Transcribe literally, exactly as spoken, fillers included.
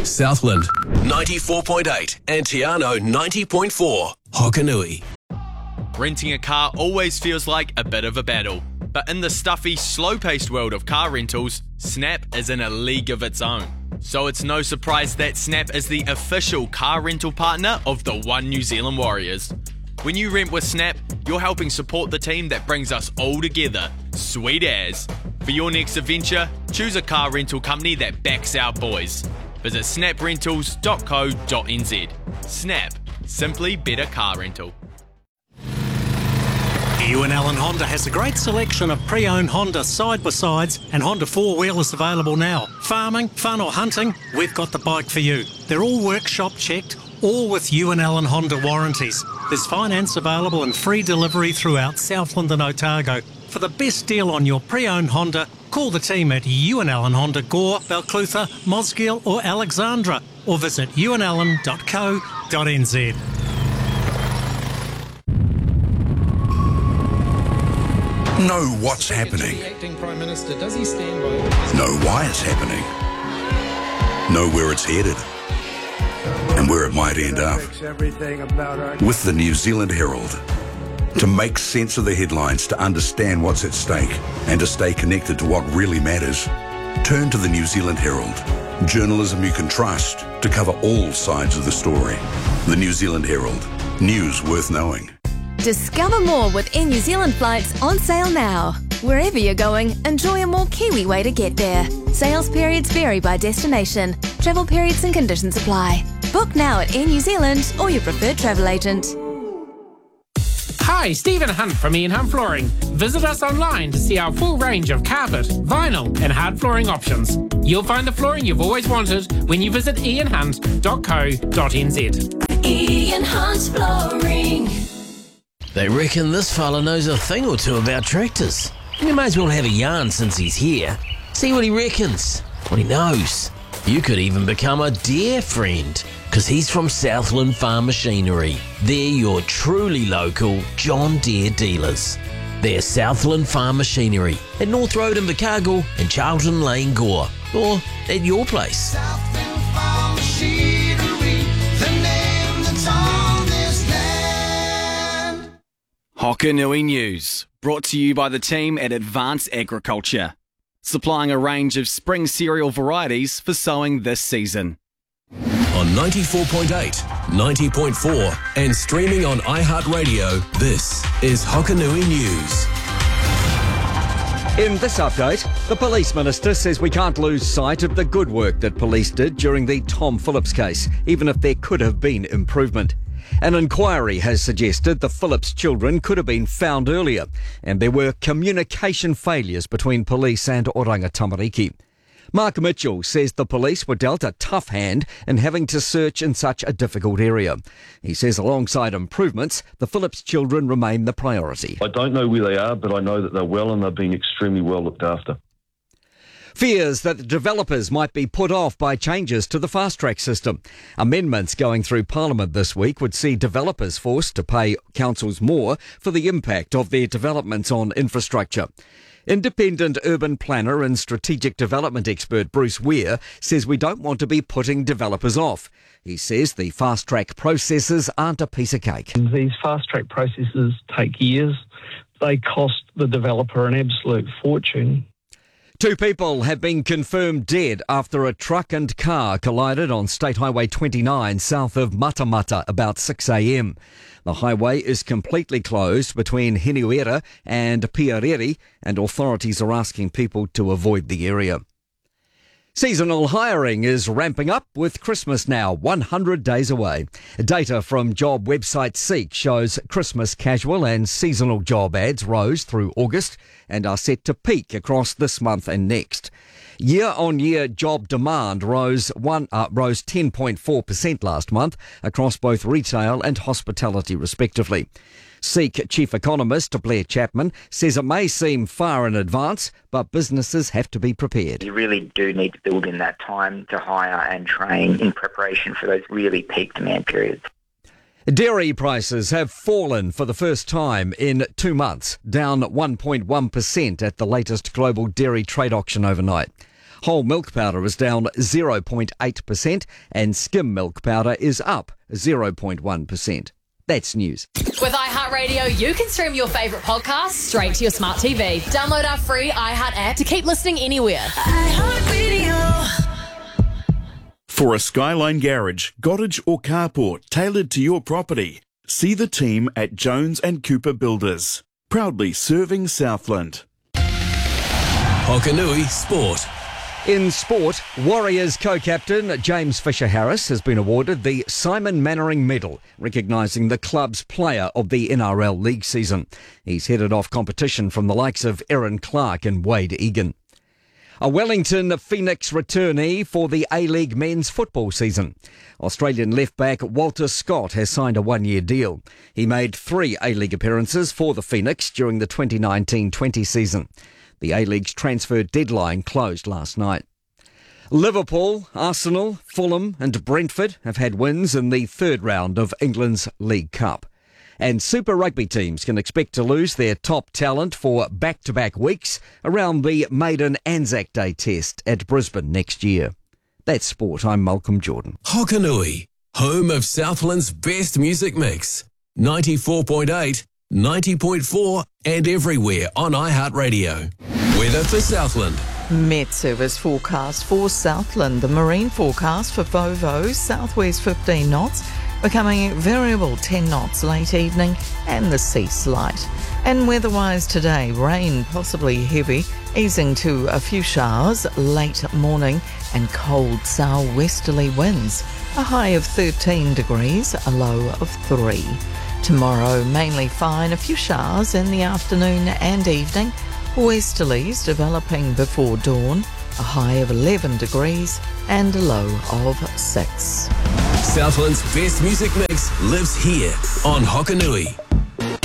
Southland ninety-four point eight and Tiano ninety point four. Hokanui. Renting a car always feels like a bit of a battle, but in the stuffy, slow-paced world of car rentals, Snap is in a league of its own. So it's no surprise that Snap is the official car rental partner of the One New Zealand Warriors. When you rent with Snap, you're helping support the team that brings us all together. Sweet as. For your next adventure, choose a car rental company that backs our boys. Visit snap rentals dot co dot n z. Snap. Simply better car rental. Ewan Allen Honda has a great selection of pre-owned Honda side-by-sides and Honda four-wheelers available now. Farming, fun or hunting, we've got the bike for you. They're all workshop checked, all with Ewan Allen Honda warranties. There's finance available and free delivery throughout Southland and Otago. For the best deal on your pre-owned Honda, call the team at Ewan Allen Honda Gore, Balclutha, Mosgiel or Alexandra, or visit ewan allen dot co dot n z. Know what's happening. The acting Prime Minister, does he stand by? Know why it's happening. Know where it's headed. And where it might end up. With the New Zealand Herald. To make sense of the headlines, to understand what's at stake, and to stay connected to what really matters, turn to the New Zealand Herald. Journalism you can trust to cover all sides of the story. The New Zealand Herald. News worth knowing. Discover more with Air New Zealand flights on sale now. Wherever you're going, enjoy a more Kiwi way to get there. Sales periods vary by destination. Travel periods and conditions apply. Book now at Air New Zealand or your preferred travel agent. Hi, Stephen Hunt from Ian Hunt Flooring. Visit us online to see our full range of carpet, vinyl and hard flooring options. You'll find the flooring you've always wanted when you visit ian hunt dot co dot n z. Ian Hunt Flooring. They reckon this fella knows a thing or two about tractors. You may as well have a yarn since he's here. See what he reckons, what he knows. You could even become a dear friend, because he's from Southland Farm Machinery. They're your truly local John Deere dealers. They're Southland Farm Machinery at North Road in Invercargill and Charlton Lane, Gore. Or at your place. Southland Farm Machinery, the name that's on this land. Hokanui News, brought to you by the team at Advanced Agriculture, supplying a range of spring cereal varieties for sowing this season. On ninety-four point eight, ninety point four and streaming on iHeartRadio, this is Hokanui News. In this update, the Police Minister says we can't lose sight of the good work that police did during the Tom Phillips case, even if there could have been improvement. An inquiry has suggested the Phillips children could have been found earlier, and there were communication failures between police and Oranga Tamariki. Mark Mitchell says the police were dealt a tough hand in having to search in such a difficult area. He says alongside improvements, the Phillips children remain the priority. I don't know where they are, but I know that they're well and they're being extremely well looked after. Fears that the developers might be put off by changes to the fast-track system. Amendments going through Parliament this week would see developers forced to pay councils more for the impact of their developments on infrastructure. Independent urban planner and strategic development expert Bruce Weir says we don't want to be putting developers off. He says the fast-track processes aren't a piece of cake. These fast-track processes take years. They cost the developer an absolute fortune. Two people have been confirmed dead after a truck and car collided on State Highway twenty-nine south of Matamata about six a m. The highway is completely closed between Henuera and Piareri, and authorities are asking people to avoid the area. Seasonal hiring is ramping up with Christmas now one hundred days away. Data from job website Seek shows Christmas casual and seasonal job ads rose through August and are set to peak across this month and next. Year-on-year job demand rose one uh, rose ten point four percent last month across both retail and hospitality respectively. Seek Chief Economist Blair Chapman says it may seem far in advance, but businesses have to be prepared. You really do need to build in that time to hire and train in preparation for those really peak demand periods. Dairy prices have fallen for the first time in two months, down one point one percent at the latest global dairy trade auction overnight. Whole milk powder is down zero point eight percent and skim milk powder is up zero point one percent. That's news. With iHeartRadio, you can stream your favourite podcasts straight to your smart T V. Download our free iHeart app to keep listening anywhere. iHeartRadio. For a Skyline garage, cottage or carport tailored to your property, see the team at Jones and Cooper Builders. Proudly serving Southland. Hokanui Sport. In sport, Warriors co-captain James Fisher-Harris has been awarded the Simon Mannering Medal, recognising the club's player of the N R L league season. He's headed off competition from the likes of Erin Clark and Wade Egan. A Wellington Phoenix returnee for the A-League men's football season. Australian left-back Walter Scott has signed a one-year deal. He made three A-League appearances for the Phoenix during the twenty nineteen twenty season. The A-League's transfer deadline closed last night. Liverpool, Arsenal, Fulham and Brentford have had wins in the third round of England's League Cup. And Super Rugby teams can expect to lose their top talent for back-to-back weeks around the maiden Anzac Day test at Brisbane next year. That's sport. I'm Malcolm Jordan. Hokanui, home of Southland's best music mix. ninety-four point eight, ninety point four and everywhere on iHeartRadio. Weather for Southland. Met Service forecast for Southland. The marine forecast for Fovo, southwest fifteen knots, becoming variable ten knots late evening and the sea slight. And weather-wise today, rain possibly heavy, easing to a few showers late morning and cold southwesterly winds. A high of thirteen degrees, a low of three. Tomorrow, mainly fine, a few showers in the afternoon and evening. Westerlies developing before dawn, a high of eleven degrees and a low of six. Southland's best music mix lives here on Hokanui.